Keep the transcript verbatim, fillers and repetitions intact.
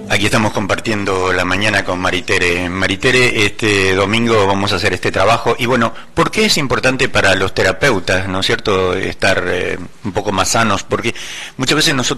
Aquí estamos compartiendo la mañana con Maritere. Maritere, este domingo vamos a hacer este trabajo. Y bueno, ¿por qué es importante para los terapeutas, no es cierto, estar eh, un poco más sanos? Porque muchas veces nosotros